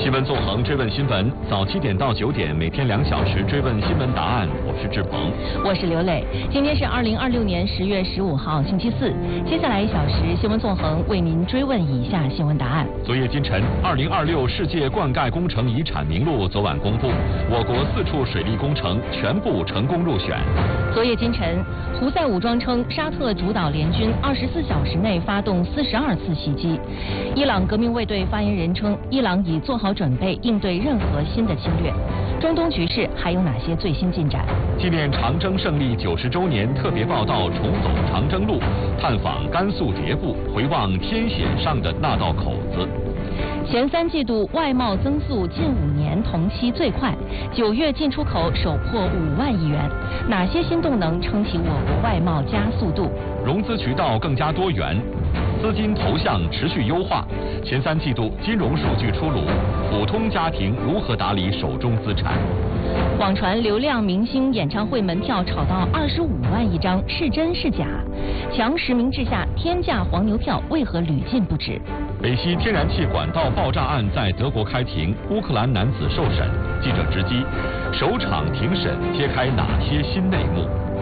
新闻纵横追问新闻，早7点到9点，每天2小时追问新闻答案。我是志鹏， 我是刘磊。今天是2026年10月15号，星期四。接下来1小时，新闻纵横为您追问以下新闻答案。 昨夜今晨，2026世界灌溉工程遗产名录昨晚公布，我国4处水利工程全部成功入选。 昨夜今晨，胡塞武装称沙特主导联军24小时内发动42次袭击。伊朗革命卫队发言人称，伊朗已做好准备应对任何新的侵略。中东局势还有哪些最新进展？ 纪念长征胜利90周年特别报道重走长征路，探访甘肃迭部，回望天险上的那道口子。 前3季度外贸增速近5年同期最快，9月进出口首破5万亿元。哪些新动能撑起我国外贸加速度？ 融资渠道更加多元，资金投向持续优化。前3季度金融数据出炉，普通家庭如何打理手中资产？ 网传流量明星演唱会门票炒到25万一张，是真是假？强实名制下天价黄牛票为何屡禁不止？ 北溪天然气管道爆炸案在德国开庭，乌克兰男子受审。记者直击首场庭审揭开哪些新内幕？